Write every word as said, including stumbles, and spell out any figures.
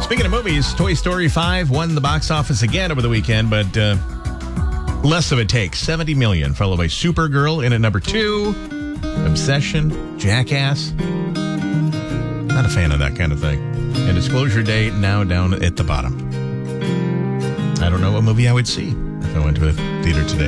Speaking of movies, Toy Story five won the box office again over the weekend, but uh, less of a take. seventy million, followed by Supergirl in at number two, Obsession, Jackass. Not a fan of that kind of thing. And Disclosure Day now down at the bottom. I don't know what movie I would see if I went to a theater today.